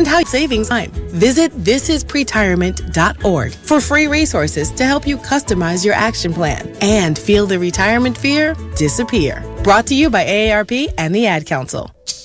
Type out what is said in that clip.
how savings time. Visit thisispretirement.org for free resources to help you customize your action plan and feel the retirement fear disappear. Brought to you by AARP and the Ad Council.